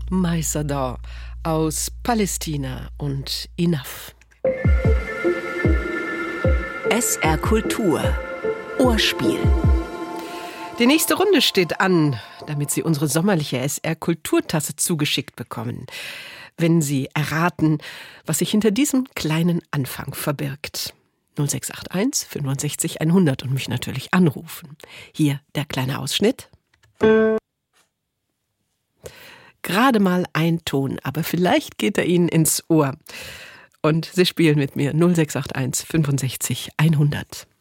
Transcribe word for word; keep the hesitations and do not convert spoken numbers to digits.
Maisador aus Palästina und Enough. S R Kultur Ohrspiel. Die nächste Runde steht an, damit Sie unsere sommerliche S R Kulturtasse zugeschickt bekommen. Wenn Sie erraten, was sich hinter diesem kleinen Anfang verbirgt. null sechs acht eins fünfundsechzig hundert und mich natürlich anrufen. Hier der kleine Ausschnitt. Gerade mal ein Ton, aber vielleicht geht er Ihnen ins Ohr. Und Sie spielen mit mir null sechs acht eins fünfundsechzig hundert.